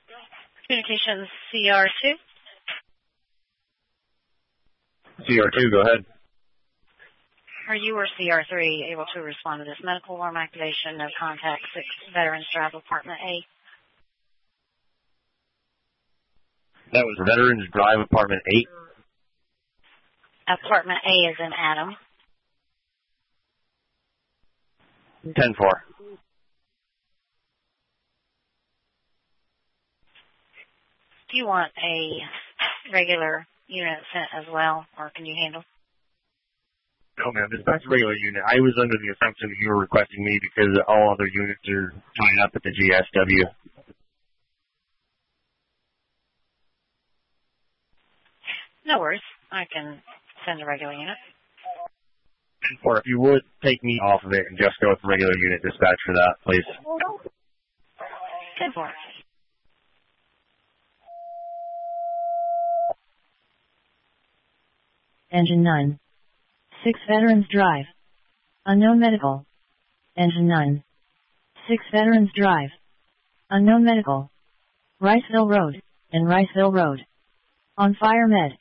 Communications CR2. CR2, go ahead. Are you or CR3 able to respond to this medical alarm activation? No contact, 6 Veterans Drive, Apartment A. That was Veterans Drive, Apartment 8. Apartment A is in Adam. 10-4. Do you want a regular unit sent as well, or can you handle? No, ma'am, dispatch regular unit. I was under the assumption that you were requesting me because all other units are tied up at the GSW. No worries. I can send a regular unit. Or if you would, take me off of it and just go with regular unit dispatch for that, please. 10-4. Engine 9. 6 Veterans Drive. Unknown medical. Engine 9. 6 Veterans Drive. Unknown medical. Riceville Road and Riceville Road. On fire med.